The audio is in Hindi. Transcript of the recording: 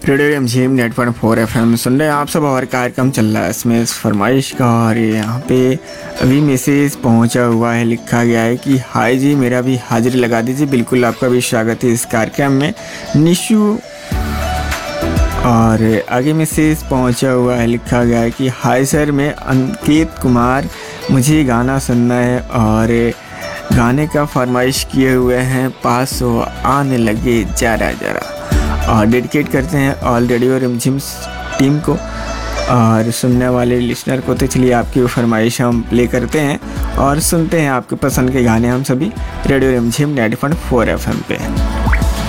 रेडियो रिमझिम नेट 4 FM सुन रहे हैं आप सब और कार्यक्रम चल रहा है इसमें इस फरमाइश का। और यहाँ पे अभी मैसेज पहुँचा हुआ है, लिखा गया है कि हाय जी मेरा भी हाजिरी लगा दीजिए। बिल्कुल आपका भी स्वागत है इस कार्यक्रम में निशु। और आगे मैसेज पहुँचा हुआ है, लिखा गया है कि हाय सर मैं अंकित कुमार, मुझे गाना सुनना है और गाने का फरमाइश किए हुए हैं 500 आने लगे जरा जरा। और डेडिकेट करते हैं ऑल रेडियो रिमझिम टीम को और सुनने वाले लिसनर को। तो चलिए आपकी वो फरमाइश हम प्ले करते हैं और सुनते हैं आपके पसंद के गाने हम सभी रेडियो रिमझिम 90.4 FM पे।